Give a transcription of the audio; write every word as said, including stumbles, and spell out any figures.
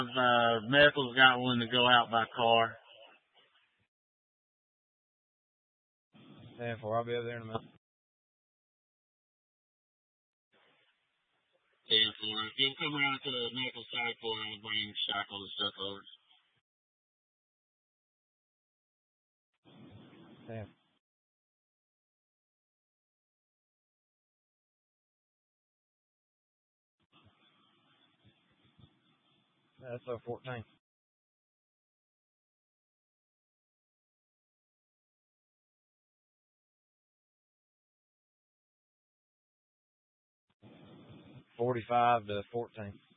Uh, Medical's got one to go out by car. ten four, I'll be over there in a minute. ten four. If you'll come around to the medical side for it, I'll bring shackle and stuff over. ten. That's a fourteen. Forty-five to fourteen.